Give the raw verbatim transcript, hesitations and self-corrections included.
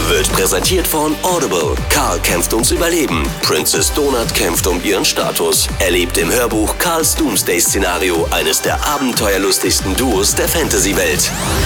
wird präsentiert von Audible. Karl kämpft ums Überleben. Princess Donut kämpft um ihren Status. Erlebt im Hörbuch Karls Doomsday-Szenario eines der abenteuerlustigsten Duos der Fantasy-Welt.